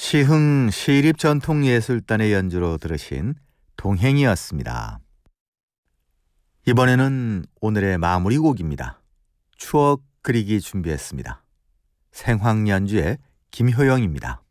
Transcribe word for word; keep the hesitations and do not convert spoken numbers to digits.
시흥 시립전통예술단의 연주로 들으신 동행이었습니다. 이번에는 오늘의 마무리곡입니다. 추억 그리기 준비했습니다. 생황연주의 김효영입니다.